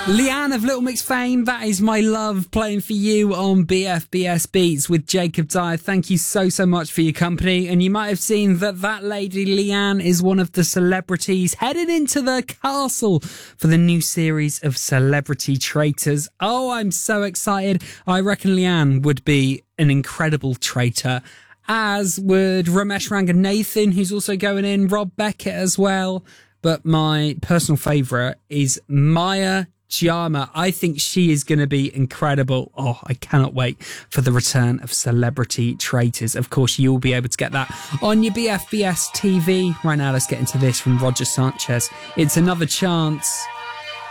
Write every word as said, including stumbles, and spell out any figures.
Leanne of Little Mix fame, that is my love, playing for you on B F B S Beats with Jacob Dyer. Thank you so, so much for your company. And you might have seen that that lady, Leanne, is one of the celebrities headed into the castle for the new series of Celebrity Traitors. Oh, I'm so excited. I reckon Leanne would be an incredible traitor, as would Ramesh Ranganathan, who's also going in, Rob Beckett as well. But my personal favourite is Maya Jama. I think she is going to be incredible. Oh, I cannot wait for the return of Celebrity Traitors. Of course, you'll be able to get that on your B F B S T V. Right now, let's get into this from Roger Sanchez. It's Another Chance.